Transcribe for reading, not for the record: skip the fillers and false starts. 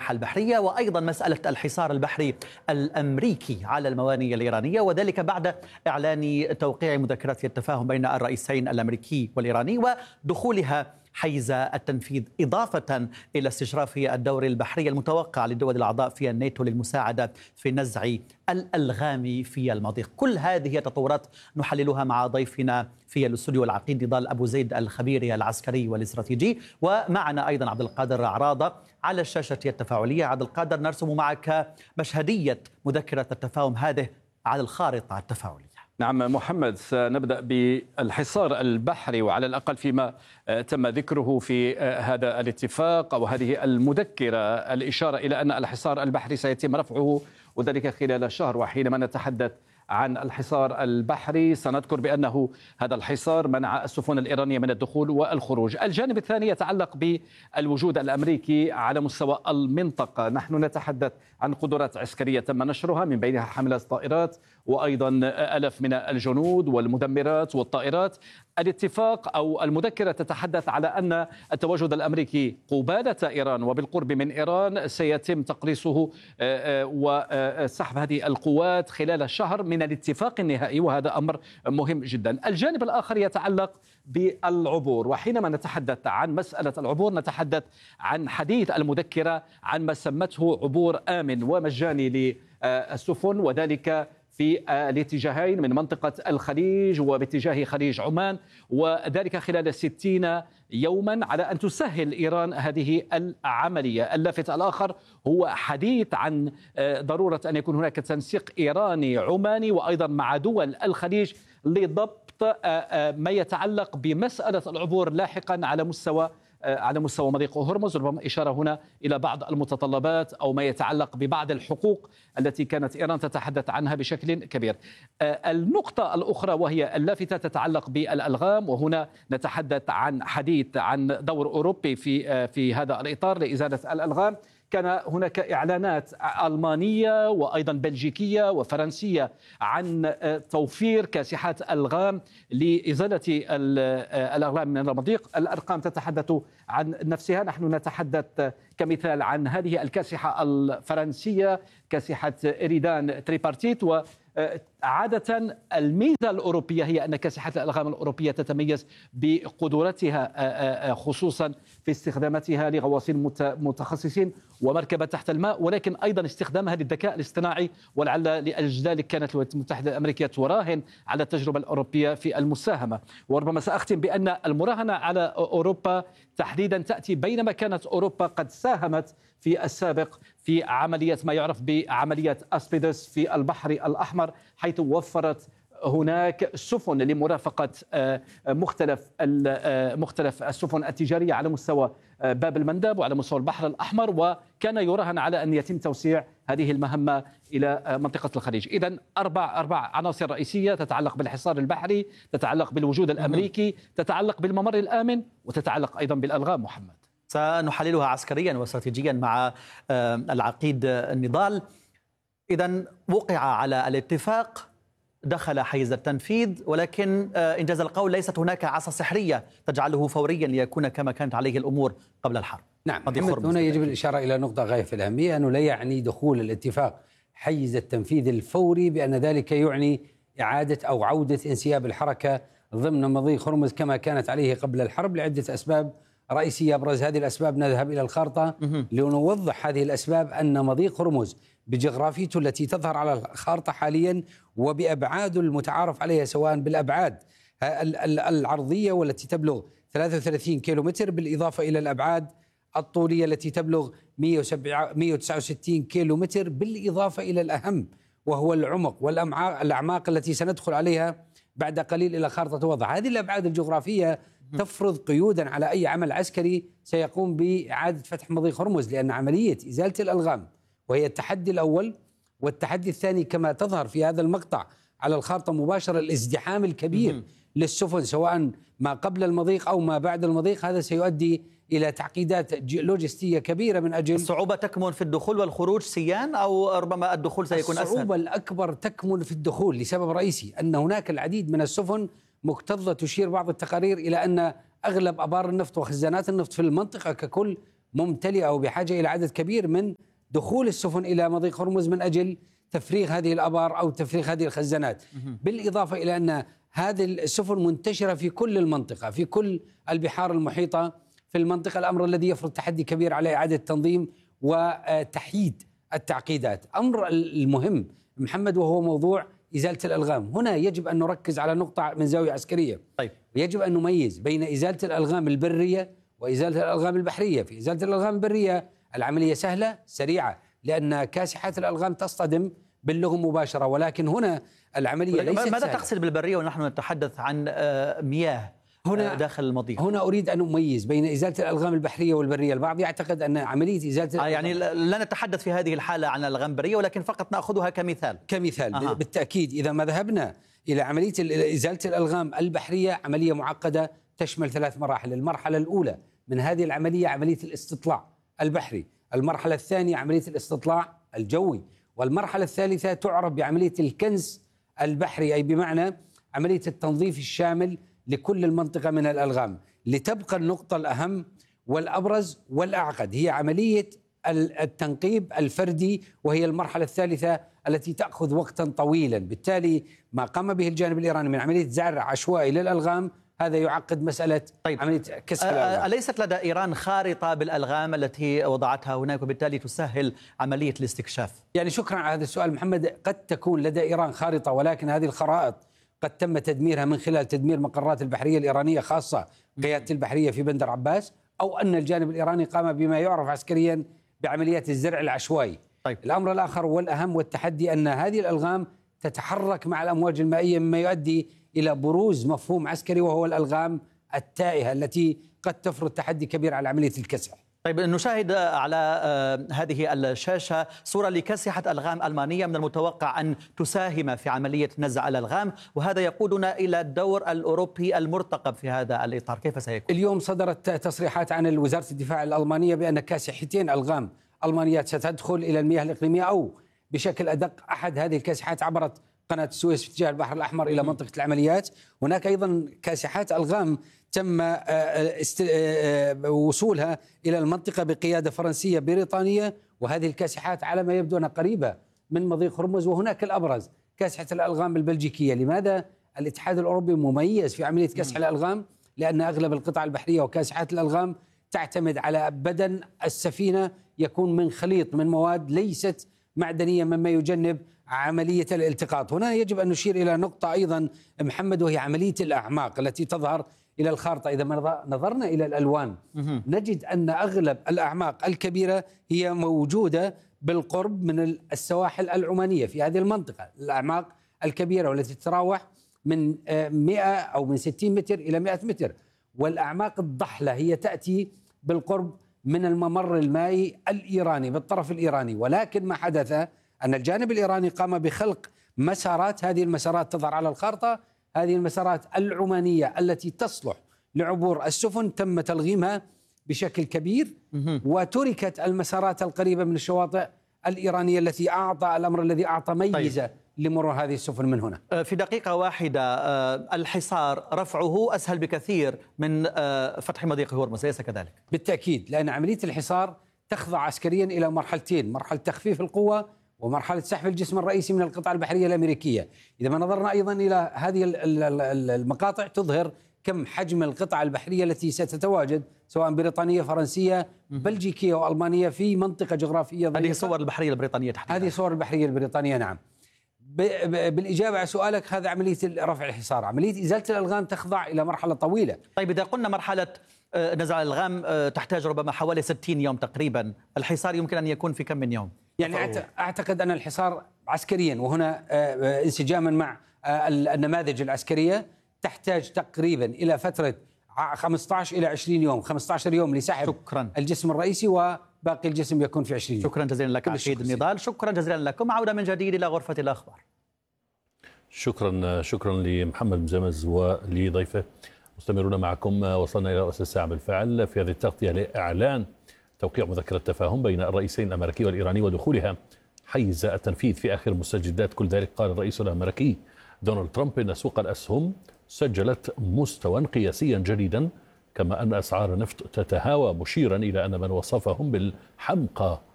الملاحة البحرية، وأيضا مسألة الحصار البحري الأمريكي على الموانئ الإيرانية، وذلك بعد إعلان توقيع مذكرة التفاهم بين الرئيسين الأمريكي والإيراني ودخولها حيز التنفيذ، إضافة إلى استشراف الدور البحري المتوقع للدول الأعضاء في الناتو للمساعدة في نزع الألغام في المضيق. كل هذه التطورات نحللها مع ضيفنا في الاستوديو العقيد نضال أبو زيد الخبير العسكري والاستراتيجي، ومعنا أيضا عبد القادر عراضة على الشاشة التفاعلية. عبد القادر، نرسم معك مشهدية مذكرة التفاهم هذه على الخارطة التفاعلية. نعم محمد، سنبدأ بالحصار البحري، وعلى الأقل فيما تم ذكره في هذا الاتفاق أو هذه المذكرة الإشارة إلى أن الحصار البحري سيتم رفعه وذلك خلال شهر. وحينما نتحدث عن الحصار البحري سنذكر بأنه هذا الحصار منع السفن الإيرانية من الدخول والخروج. الجانب الثاني يتعلق بالوجود الأمريكي على مستوى المنطقة. نحن نتحدث عن قدرات عسكرية تم نشرها، من بينها حملات طائرات وأيضا ألف من الجنود والمدمرات والطائرات. الاتفاق أو المذكرة تتحدث على أن التواجد الأمريكي قبالة إيران وبالقرب من إيران سيتم تقليصه وسحب هذه القوات خلال شهر من الاتفاق النهائي، وهذا أمر مهم جدا. الجانب الآخر يتعلق بالعبور، وحينما نتحدث عن مسألة العبور نتحدث عن حديث المذكرة عن ما سمته عبور آمن ومجاني للسفن، وذلك في الاتجاهين من منطقة الخليج وباتجاه خليج عمان، وذلك خلال 60 يوما على أن تسهل إيران هذه العملية. اللافت الآخر هو حديث عن ضرورة أن يكون هناك تنسيق إيراني عماني وأيضا مع دول الخليج لضبط ما يتعلق بمسألة العبور لاحقا على مستوى مضيق هرمز. ربما إشارة هنا إلى بعض المتطلبات أو ما يتعلق ببعض الحقوق التي كانت إيران تتحدث عنها بشكل كبير. النقطة الأخرى وهي اللافتة تتعلق بالألغام، وهنا نتحدث عن حديث عن دور أوروبي في هذا الإطار لإزالة الألغام. كان هناك إعلانات ألمانية وأيضا بلجيكية وفرنسية عن توفير كاسحات ألغام لإزالة الألغام من المضيق. الأرقام تتحدث عن نفسها. نحن نتحدث كمثال عن هذه الكاسحة الفرنسية، كاسحة إريدان تريبارتيت. وعادة الميزة الأوروبية هي أن كاسحات الألغام الأوروبية تتميز بقدرتها خصوصا في استخداماتها لغواصين متخصصين ومركبة تحت الماء، ولكن أيضا استخدامها للذكاء الاصطناعي، ولعل لأجل ذلك كانت الولايات المتحدة الأمريكية تراهن على التجربة الأوروبية في المساهمة. وربما سأختم بأن المراهنة على أوروبا تحديدا تأتي بينما كانت أوروبا قد ساهمت في السابق في عملية ما يعرف بعملية أسبيدس في البحر الأحمر، حيث وفرت هناك سفن لمرافقة مختلف السفن التجارية على مستوى باب المندب وعلى مستوى البحر الأحمر، وكان يراهن على أن يتم توسيع هذه المهمة إلى منطقة الخليج. إذن أربع عناصر رئيسية تتعلق بالحصار البحري، تتعلق بالوجود الأمريكي، تتعلق بالممر الآمن، وتتعلق أيضا بالألغام. محمد، سنحللها عسكريا واستراتيجيا مع العقيد نضال. إذن وقع على الاتفاق، دخل حيز التنفيذ، ولكن إنجاز القول ليست هناك عصا سحرية تجعله فوريا ليكون كما كانت عليه الأمور قبل الحرب. نعم، هنا يجب الإشارة إلى نقطة غاية في الأهمية، أنه لا يعني دخول الاتفاق حيز التنفيذ الفوري بأن ذلك يعني إعادة أو عودة انسياب الحركة ضمن مضيق هرمز كما كانت عليه قبل الحرب، لعدة أسباب رئيسية. أبرز هذه الأسباب نذهب إلى الخارطة لنوضح هذه الأسباب. أن مضيق هرمز بجغرافيته التي تظهر على الخارطة حاليا وبأبعاده المتعارف عليها، سواء بالأبعاد العرضية والتي تبلغ 33 كيلومتر، بالإضافة إلى الأبعاد الطولية التي تبلغ 169 كيلومتر، بالإضافة إلى الأهم وهو العمق والأعماق التي سندخل عليها بعد قليل إلى خارطة وضع. هذه الأبعاد الجغرافية تفرض قيودا على أي عمل عسكري سيقوم بإعادة فتح مضيق هرمز، لأن عملية إزالة الألغام وهي التحدي الأول، والتحدي الثاني كما تظهر في هذا المقطع على الخارطة مباشرة الازدحام الكبير للسفن سواء ما قبل المضيق أو ما بعد المضيق. هذا سيؤدي إلى تعقيدات لوجستية كبيرة من أجل الصعوبة تكمن في الدخول والخروج سيان، أو ربما الدخول سيكون أسهل؟ الصعوبة الأكبر تكمن في الدخول لسبب رئيسي، أن هناك العديد من السفن مكتظة. تشير بعض التقارير إلى أن أغلب أبار النفط وخزانات النفط في المنطقة ككل ممتلئة وبحاجة إلى عدد كبير من دخول السفن إلى مضيق هرمز من أجل تفريغ هذه الآبار أو تفريغ هذه الخزانات. بالإضافة إلى أن هذه السفن منتشرة في كل المنطقة، في كل البحار المحيطة في المنطقة، الأمر الذي يفرض تحدي كبير على إعادة تنظيم وتحييد التعقيدات. أمر المهم محمد وهو موضوع إزالة الألغام. هنا يجب أن نركز على نقطة من زاوية عسكرية. طيب. يجب أن نميز بين إزالة الألغام البرية وإزالة الألغام البحرية. في إزالة الألغام البرية العملية سهلة سريعة لأن كاسحات الألغام تصطدم باللغم مباشرة، ولكن هنا العملية ليست ماذا سهلة. تقصد بالبرية ونحن نتحدث عن مياه هنا داخل المضيق؟ هنا أريد أن أميز بين إزالة الألغام البحرية والبرية. البعض يعتقد أن عملية إزالة يعني لا نتحدث في هذه الحالة عن الألغام البرية، ولكن فقط نأخذها كمثال. بالتأكيد إذا ما ذهبنا إلى عملية إزالة الألغام البحرية عملية معقدة تشمل 3 مراحل. المرحلة الأولى من هذه العملية عملية الاستطلاع البحري، المرحلة الثانية عملية الاستطلاع الجوي، والمرحلة الثالثة تعرف بعملية الكنس البحري، أي بمعنى عملية التنظيف الشامل لكل المنطقة من الألغام. لتبقى النقطة الأهم والأبرز والأعقد هي عملية التنقيب الفردي، وهي المرحلة الثالثة التي تأخذ وقتا طويلا. بالتالي ما قام به الجانب الإيراني من عملية زرع عشوائي للألغام هذا يعقد مسألة عملية كسر الألغام. أليست لدى إيران خارطة بالألغام التي وضعتها هناك وبالتالي تسهل عملية الاستكشاف؟ يعني شكرا على هذا السؤال محمد. قد تكون لدى إيران خارطة، ولكن هذه الخرائط قد تم تدميرها من خلال تدمير مقرات البحرية الإيرانية خاصة قيادة البحرية في بندر عباس، أو أن الجانب الإيراني قام بما يعرف عسكريا بعمليات الزرع العشوائي. طيب. الأمر الآخر والأهم والتحدي أن هذه الألغام تتحرك مع الأمواج المائية مما يؤدي إلى بروز مفهوم عسكري وهو الألغام التائهة التي قد تفرض تحدي كبير على عملية الكسح. طيب، نشاهد على هذه الشاشة صورة لكاسحة ألغام ألمانية من المتوقع أن تساهم في عملية نزع الألغام، وهذا يقودنا إلى الدور الأوروبي المرتقب في هذا الإطار. كيف سيكون؟ اليوم صدرت تصريحات عن وزارة الدفاع الألمانية بأن كاسحتين ألغام ألمانيات ستدخل إلى المياه الإقليمية، أو بشكل أدق أحد هذه الكاسحات عبرت قناة السويس في اتجاه البحر الأحمر إلى منطقة العمليات. هناك أيضا كاسحات ألغام تم وصولها إلى المنطقة بقيادة فرنسية بريطانية، وهذه الكاسحات على ما يبدو أنها قريبة من مضيق هرمز. وهناك الأبرز كاسحة الألغام البلجيكية. لماذا الاتحاد الأوروبي مميز في عملية كسح الألغام؟ لأن أغلب القطع البحرية وكاسحات الألغام تعتمد على بدن السفينة يكون من خليط من مواد ليست معدنية، مما يجنب عملية الالتقاط. هنا يجب أن نشير إلى نقطة أيضا محمد، وهي عملية الأعماق التي تظهر إلى الخارطة. إذا ما نظرنا إلى الألوان نجد أن أغلب الأعماق الكبيرة هي موجودة بالقرب من السواحل العمانية في هذه المنطقة. الأعماق الكبيرة والتي تتراوح من 100 أو من 60 متر إلى 100 متر، والأعماق الضحلة هي تأتي بالقرب من الممر المائي الإيراني بالطرف الإيراني. ولكن ما حدث أن الجانب الإيراني قام بخلق مسارات، هذه المسارات تظهر على الخارطة، هذه المسارات العمانية التي تصلح لعبور السفن تم تلغيمها بشكل كبير، وتركت المسارات القريبة من الشواطئ الإيرانية التي أعطى الأمر الذي أعطى ميزة لمرور هذه السفن من هنا. في دقيقة واحدة، الحصار رفعه أسهل بكثير من فتح مضيق هرمز، أليس كذلك؟ بالتأكيد، لأن عملية الحصار تخضع عسكريا إلى مرحلتين: مرحلة تخفيف القوة ومرحلة سحب الجسم الرئيسي من القطع البحرية الأمريكية. إذا ما نظرنا أيضا إلى هذه المقاطع تظهر كم حجم القطع البحرية التي ستتواجد سواء بريطانية، فرنسية، بلجيكية وألمانية في منطقة جغرافية ضيقة. هذه صور البحرية البريطانية تحديدا. هذه صور البحرية البريطانية، نعم. بالإجابة على سؤالك، هذا عملية رفع الحصار. عملية إزالة الألغام تخضع إلى مرحلة طويلة. طيب، إذا قلنا مرحلة نزع الألغام تحتاج ربما حوالي 60 يوم تقريبا، الحصار يمكن أن يكون في كم من يوم؟ يعني أعتقد أن الحصار عسكريا، وهنا انسجاما مع النماذج العسكرية، تحتاج تقريبا إلى فترة 15 إلى 20 يوم، 15 يوم لسحب الجسم الرئيسي وباقي الجسم يكون في 20 يوم. شكرا جزيلا لك عقيد النضال، شكرا جزيلا لكم. عودة من جديد إلى غرفة الأخبار. شكرا لمحمد مزمز ولضيفه. مستمرون معكم، وصلنا إلى رأس الساعة بالفعل في هذه التغطية لإعلان توقيع مذكرة تفاهم بين الرئيسين الأمريكي والإيراني ودخولها حيز التنفيذ في آخر مستجدات. كل ذلك قال الرئيس الأمريكي دونالد ترامب إن سوق الأسهم سجلت مستوى قياسيا جديدا كما أن أسعار النفط تتهاوى، مشيرا إلى أن من وصفهم بالحمقى